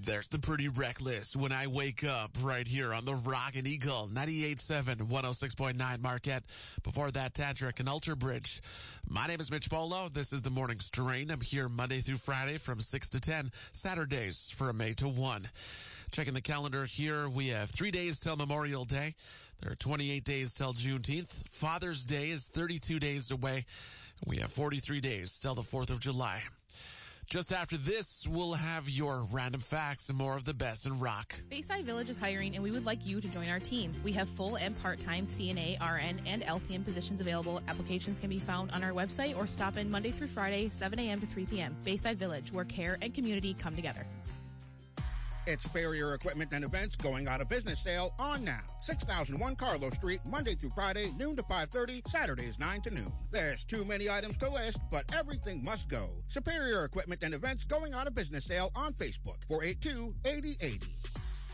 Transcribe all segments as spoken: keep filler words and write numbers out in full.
There's the Pretty Reckless When I Wake Up right here on the Rockin' Eagle, ninety-eight point seven, one oh six point nine Marquette. Before that, Tadrick and Ultra Bridge. My name is Mitch Polo. This is the Morning Strain. I'm here Monday through Friday from six to ten, Saturdays from eight to one. Checking the calendar here, we have three days till Memorial Day. There are twenty-eight days till Juneteenth. Father's Day is thirty-two days away. We have forty-three days till the fourth of July. Just after this, we'll have your random facts and more of the best in rock. Bayside Village is hiring, and we would like you to join our team. We have full and part-time C N A, R N, and L P N positions available. Applications can be found on our website or stop in Monday through Friday, seven a.m. to three p.m. Bayside Village, where care and community come together. It's Superior Equipment and Events going out of business sale on now. six thousand one Carlos Street, Monday through Friday, noon to five thirty, Saturdays nine to noon. There's too many items to list, but everything must go. Superior Equipment and Events going out of business sale on Facebook, four eight two, eight oh eight oh.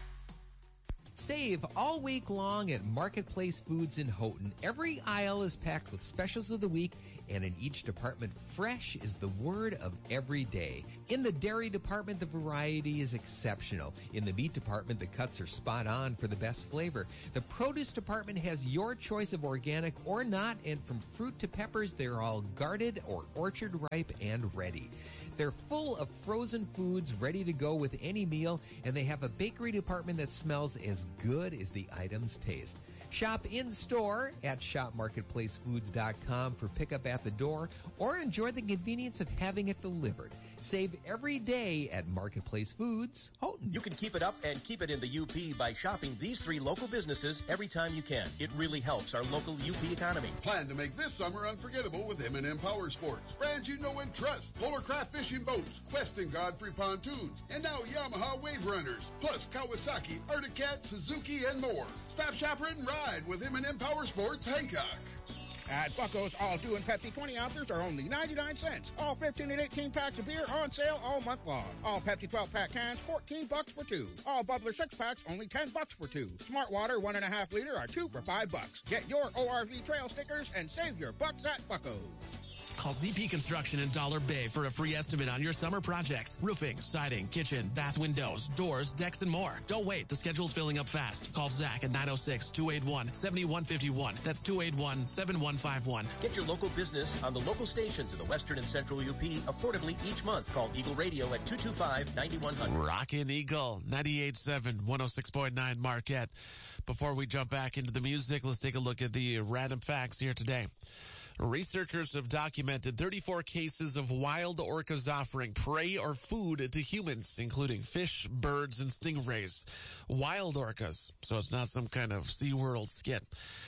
Save all week long at Marketplace Foods in Houghton. Every aisle is packed with specials of the week, and in each department, fresh is the word of every day. In the dairy department, the variety is exceptional. In the meat department, the cuts are spot on for the best flavor. The produce department has your choice of organic or not, and from fruit to peppers, they're all guarded or orchard ripe and ready. They're full of frozen foods ready to go with any meal, and they have a bakery department that smells as good as the items taste. Shop in-store at shop marketplace foods dot com for pickup at the door, or enjoy the convenience of having it delivered. Save every day at Marketplace Foods, Houghton. You can keep it up and keep it in the U P by shopping these three local businesses every time you can. It really helps our local U P economy. Plan to make this summer unforgettable with M and M Power Sports. Brands you know and trust. Polarcraft fishing boats, Quest and Godfrey pontoons, and now Yamaha Wave Runners, plus Kawasaki, Arctic Cat, Suzuki, and more. Stop, shop, rent, and ride with M and M Power Sports, Hancock. At Bucko's, all Dew and Pepsi twenty ounces are only ninety-nine cents. All fifteen and eighteen packs of beer on sale all month long. All Pepsi twelve pack cans, fourteen bucks for two. All Bubbler six packs, only ten bucks for two. Smart Water one and a half liter are two for five bucks. Get your O R V trail stickers and save your bucks at Bucko's. Call Z P Construction in Dollar Bay for a free estimate on your summer projects. Roofing, siding, kitchen, bath windows, doors, decks, and more. Don't wait. The schedule's filling up fast. Call Zach at nine oh six, two eight one, seven one five one. That's two eight one, seven one five one. Get your local business on the local stations in the Western and Central U P affordably each month. Call Eagle Radio at two two five, nine one zero zero. Rockin' Eagle, ninety-eight point seven, one oh six point nine Marquette. Before we jump back into the music, let's take a look at the random facts here today. Researchers have documented thirty-four cases of wild orcas offering prey or food to humans, including fish, birds, and stingrays. Wild orcas, so it's not some kind of SeaWorld skit.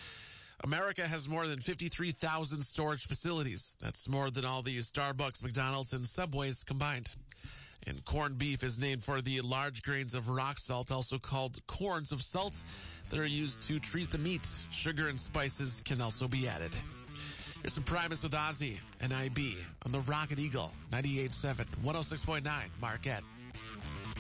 America has more than fifty-three thousand storage facilities. That's more than all the Starbucks, McDonald's, and Subways combined. And corned beef is named for the large grains of rock salt, also called corns of salt, that are used to treat the meat. Sugar and spices can also be added. Here's some Primus with Ozzy and I B on the Rockin' Eagle, ninety-eight point seven, one oh six point nine Marquette.